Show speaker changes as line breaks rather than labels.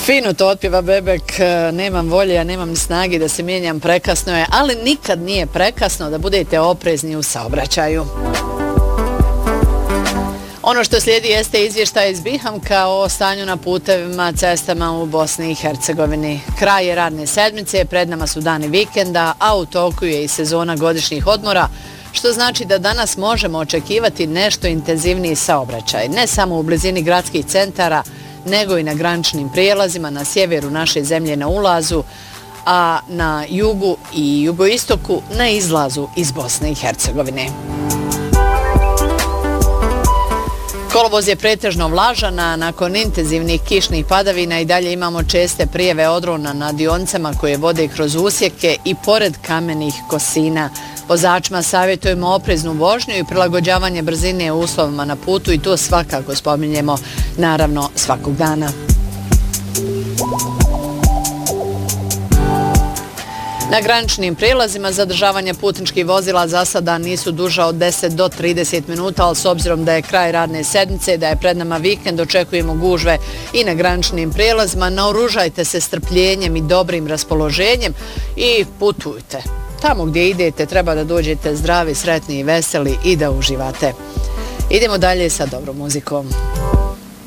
Fino to otpjeva Bebek, nemam volje, ja nemam snage da se mijenjam, prekasno je, ali nikad nije prekasno da budete oprezni u saobraćaju. Ono što slijedi jeste izvještaj iz Bihamka o stanju na putevima, cestama u Bosni i Hercegovini. Kraj je radne sedmice, pred nama su dani vikenda, a u toku je i sezona godišnjih odmora, što znači da danas možemo očekivati nešto intenzivniji saobraćaj, ne samo u blizini gradskih centara, nego i na graničnim prijelazima na sjeveru naše zemlje na ulazu, a na jugu i jugoistoku na izlazu iz Bosne i Hercegovine. Kolovoz je pretežno vlažan, a nakon intenzivnih kišnih padavina i dalje imamo česte prijave odrona na dionicama koje vode kroz usjeke i pored kamenih kosina. Vozačima savjetujemo opreznu vožnju i prilagođavanje brzine uslovima na putu i to svakako spominjemo, naravno, svakog dana. Na graničnim prijelazima zadržavanje putničkih vozila za sada nisu duža od 10 do 30 minuta, ali s obzirom da je kraj radne sedmice, da je pred nama vikend, očekujemo gužve i na graničnim prijelazima. Naoružajte se strpljenjem i dobrim raspoloženjem i putujte. Tamo gdje idete treba da dođete zdravi, sretni i veseli i da uživate. Idemo dalje sa dobrom muzikom.